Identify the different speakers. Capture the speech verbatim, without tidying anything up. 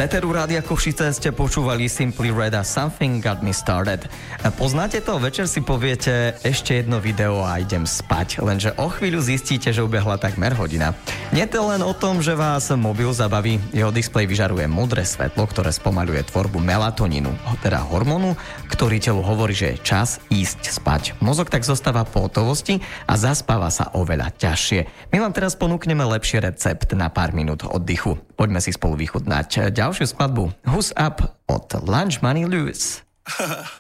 Speaker 1: Eteru Rádia Košice ste počúvali Simply Red a Something Got Me Started. Poznáte to? Večer si poviete ešte jedno video a idem spať. Lenže o chvíľu zistíte, že ubehla takmer hodina. Nie to len o tom, že vás mobil zabaví. Jeho displej vyžaruje modré svetlo, ktoré spomaľuje tvorbu melatonínu, teda hormónu, ktorý telu hovorí, že je čas ísť spať. Mozog tak zostáva v pohotovosti a zaspáva sa oveľa ťažšie. My vám teraz ponúkneme lepší recept na pár minút oddychu. Poďme si spolu vychutnať ďalšiu skladbu Who's Up od Lunch Money Lewis.